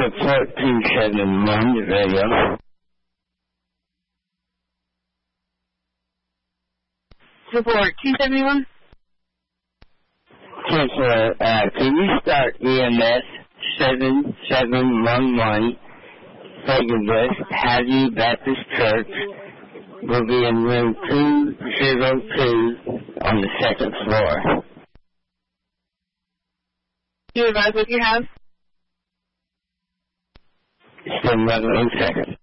Support 271 radio. Support 271? Counselor, can you start EMS 7711, Fayetteville, Hadley Baptist Church, will be in room 202 on the second floor. Do you advise what you have? Still 1 second.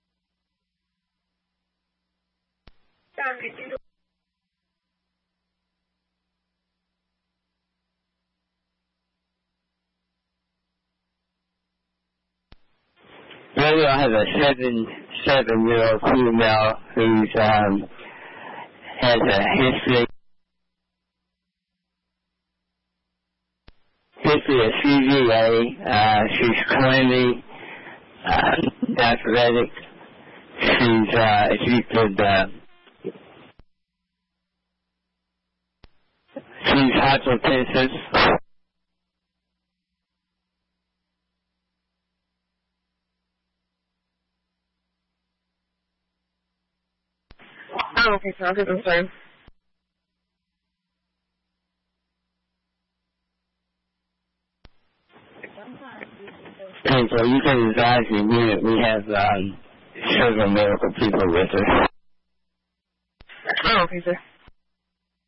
Maybe I have a 7-year-old female who's has a history of CVA. She's currently diabetic. She's hypertensive. Oh, okay, sir. Okay, I'm sorry. And so you can advise me, we have several medical people with us. Oh, okay, sir.